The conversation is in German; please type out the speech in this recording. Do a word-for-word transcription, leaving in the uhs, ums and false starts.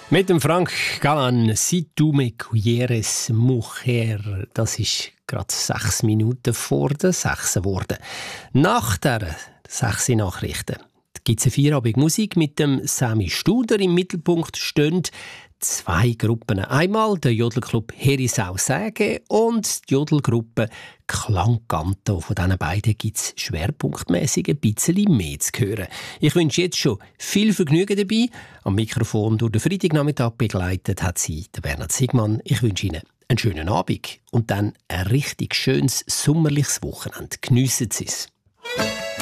Mit dem Frank Galan, «Si tu me quieres mujer», das ist gerade sechs Minuten vor der sechs geworden. Nach der sechs Nachrichten gibt es eine Feierabendmusik mit dem Sami Studer. Im Mittelpunkt stehen zwei Gruppen. Einmal der Jodelclub Herisau Säge und die Jodelgruppe Klangkanto. Von diesen beiden gibt es schwerpunktmäßig ein bisschen mehr zu hören. Ich wünsche jetzt schon viel Vergnügen dabei. Am Mikrofon durch den Freitagnachmittag begleitet hat sie der Bernhard Sigmann. Ich wünsche Ihnen einen schönen Abend und dann ein richtig schönes sommerliches Wochenende. Geniessen Sie es.